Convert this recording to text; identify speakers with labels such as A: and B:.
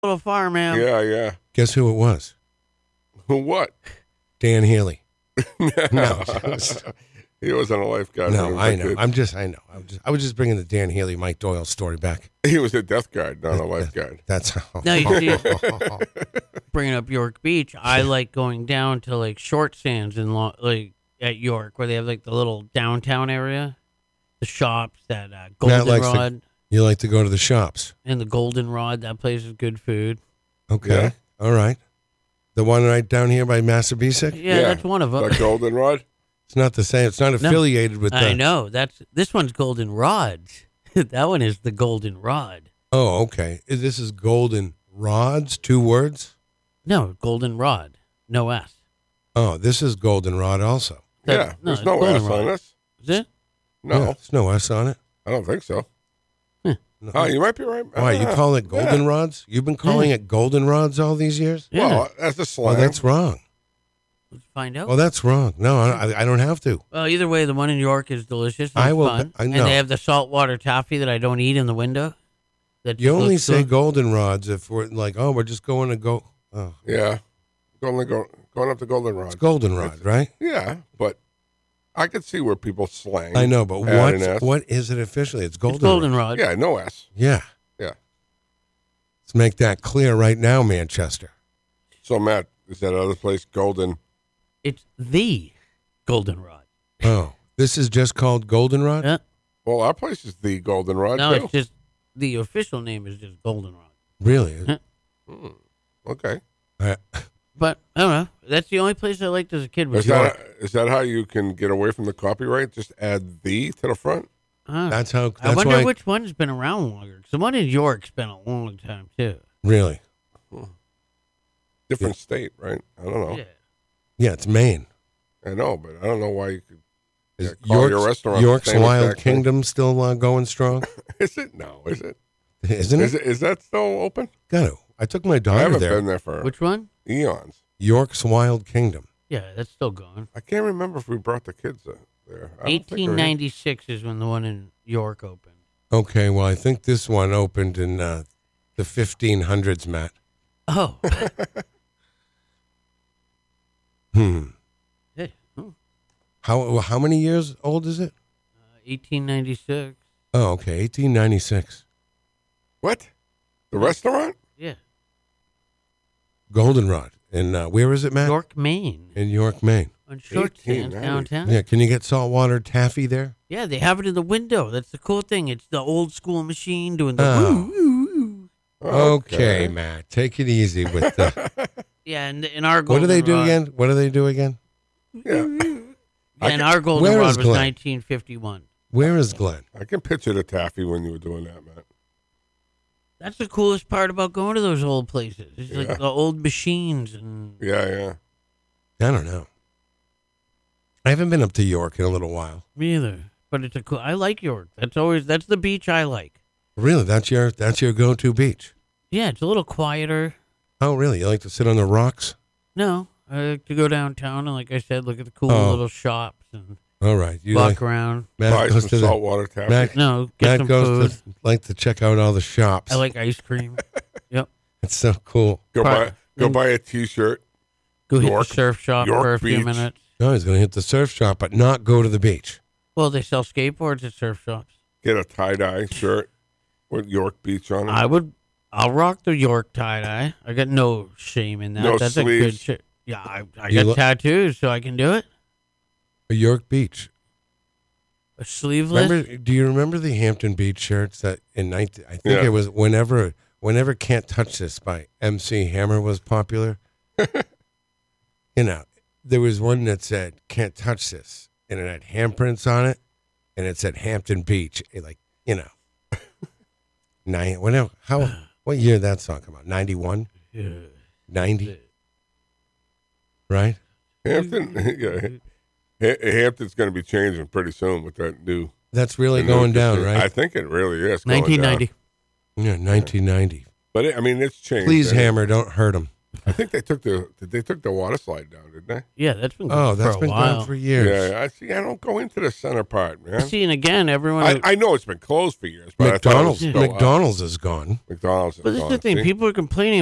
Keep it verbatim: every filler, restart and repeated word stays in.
A: little farm, man.
B: Yeah, yeah.
C: Guess who it was?
B: Who? What?
C: Dan Healy.
B: No, he wasn't a lifeguard. when he
C: No,
B: was a
C: I know.
B: kid.
C: I'm just, I know. I was just, I was just bringing the Dan Healy, Mike Doyle story back.
B: He was a death guard, not a lifeguard.
C: That's how.
A: No, you see, bringing up York Beach, I like going down to like short sands in Lo- like at York, where they have like the little downtown area, the shops, that uh,
C: Matt likes to-
A: Goldenrod,
C: You like to go to the shops.
A: and the Goldenrod. That place is good food.
C: Okay.
B: Yeah.
C: All right. The one right down here by Massabesic?
A: Yeah, that's one of them.
B: The goldenrod.
C: It's not the same. It's not affiliated with the.
A: I know. That's this one's Goldenrods. That one is the Goldenrod.
C: Oh, okay. This is Golden Rods, two words?
A: No, Goldenrod. No S.
C: Oh, this is Goldenrod also.
A: That-
B: Yeah, there's
A: it's
B: no S
A: Goldenrod.
B: on this.
A: Is it?
B: No,
C: Yeah, there's no S on it.
B: I don't think so.
C: No.
B: Oh, you might be right.
C: Why, you
B: Ah,
C: call it
B: yeah.
C: Goldenrods? You've been calling it Goldenrods all these years?
A: Yeah.
B: Well, that's a
C: Oh,
B: slang.
C: that's wrong.
A: Let's find out.
C: Oh, that's wrong. No, I, I don't have to.
A: Well, either way, the one in York is delicious. And
C: I
A: it's
C: will-
A: fun.
C: I
A: and
C: know.
A: they have the saltwater toffee that I don't eat in the window. That
C: You
A: just
C: only
A: looks
C: say
A: good.
C: Goldenrods if we're like, oh, we're just going to go. Oh,
B: Yeah, going go, going up to goldenrod.
C: it's Goldenrod, right?
B: Yeah, but I could see where people slang.
C: I know, but
B: add
C: what
B: an S.
C: what is it officially? It's
A: It's
C: Goldenrod.
A: Goldenrod.
B: Yeah, no S.
C: Yeah.
B: Yeah.
C: Let's make that clear right now, Manchester.
B: So Matt, is that other place golden?
A: It's the Goldenrod.
C: Oh, this is just called Goldenrod?
A: Yeah.
B: Well, our place is the goldenrod
A: No,
B: too.
A: it's just the official name is just Goldenrod.
C: Really?
A: Huh.
B: Hmm. Okay.
C: Uh,
A: But I don't know. That's the only place I liked as a kid was
B: Is
A: York.
B: that is that how you can get away from the copyright? Just add the to the front.
A: Huh.
C: that's how.
A: I
C: That's
A: wonder
C: why.
A: which one's been around longer. 'Cause the one in York's been a long time too.
C: Really?
B: Different state, right? I don't know.
A: Yeah.
C: Yeah, it's Maine.
B: I know, but I don't know why you could.
C: Is
B: Yeah, call your
C: York's,
B: restaurant the
C: York's
B: same
C: Wild
B: exact thing.
C: Kingdom still uh, going strong?
B: Is it? No, is it?
C: Isn't
B: Is
C: it?
B: it? Is that still open?
C: Got to. I took my
B: I
C: daughter
B: haven't
C: there.
B: been there for
A: Which one?
B: eons.
C: York's Wild Kingdom.
A: Yeah, that's still going.
B: I can't remember if we brought the kids uh, there. I don't think we-
A: eighteen ninety-six is when the one in York opened.
C: Okay, well, I think this one opened in uh, the fifteen hundreds, Matt.
A: Oh.
C: Hmm.
A: Hey, oh.
C: How how many years old is it?
A: Uh, eighteen ninety-six.
C: Oh, okay, eighteen ninety-six.
B: What? The restaurant?
A: Yeah.
C: Goldenrod. And uh, where is it, Matt?
A: York, Maine.
C: In York, Maine.
A: On Short Sands
B: eighteen ninety.
A: downtown.
C: Yeah, can you get saltwater taffy there?
A: Yeah, they have it in the window. That's the cool thing. It's the old school machine doing the
C: Oh.
A: woo, woo, woo.
C: Okay, Matt, take it easy with the.
A: Yeah, and in our
C: What do they do
A: Goldenrod-
C: again? What do they do again?
B: Yeah. I
A: And
B: can-
A: our
C: Where
A: Goldenrod
C: is
A: was
C: Glenn?
A: nineteen fifty-one.
C: Where is Glenn?
B: I can picture the taffy when you were doing that, Matt.
A: That's the coolest part about going to those old places. It's
B: Yeah.
A: like the old machines and
B: Yeah, yeah.
C: I don't know. I haven't been up to York in a little while.
A: me either. But it's a cool. I like York. That's always that's the beach I like.
C: Really, that's your that's your go-to beach.
A: Yeah, it's a little quieter.
C: Oh, really? You like to sit on the rocks?
A: No, I like to go downtown and, like I said, look at the cool
C: Oh.
A: little shops and
C: All right. You
A: walk
C: like,
A: around.
C: Matt
B: Buy
C: goes
B: some
C: to the,
B: saltwater taffy.
C: Matt,
A: No, get
C: Matt
A: some
C: goes
A: food.
C: to like to check out all the shops.
A: I like ice cream. Yep.
C: It's so cool.
B: Go
A: Part-
B: buy go
A: then-
B: buy a T-shirt.
A: Go hit
B: York-
A: the surf shop
B: York
A: for a few
B: Beach.
A: minutes.
C: No, he's going to hit the surf shop, but not go to the beach.
A: Well, they sell skateboards at surf shops.
B: Get a tie-dye shirt with York Beach on it.
A: I would. I'll rock the York tie dye. I got no shame in that.
B: No
A: That's a good
B: sleeves.
A: shit. Yeah, I, I
C: You
A: got
C: lo-
A: tattoos, so I can do it.
C: A York Beach.
A: A sleeveless.
C: Remember? Do you remember the Hampton Beach shirts that in nineteen? I think
B: Yeah.
C: it was whenever whenever "Can't Touch This" by M C Hammer was popular. You know, there was one that said "Can't Touch This," and it had handprints on it, and it said Hampton Beach. It, like you know, nine whatever. How what year did that song come out? Ninety-one,
A: Yeah.
C: ninety, right?
B: Hampton, yeah. Ha- Hampton's going to be changing pretty soon with that new.
C: That's really
B: the new
C: going down,
B: casino. I
C: right?
B: think it really is. going
A: nineteen ninety.
B: down.
C: Yeah, nineteen ninety.
B: But it, I mean, it's changed.
C: Please,
B: and it-
C: Hammer, don't hurt him.
B: I think they took the did they took the water slide down, didn't they?
A: Yeah, that's been
C: Oh,
A: going
C: that's
A: for a
C: been
A: while.
C: gone for years.
B: Yeah, I see. I don't go into the center part, man.
A: See, and again, everyone.
B: I, I know it's been closed for years, but
C: McDonald's,
B: I thought it was still up.
C: McDonald's is gone.
B: McDonald's. is
A: but this is
B: gone,
A: the thing:
B: see?
A: people are complaining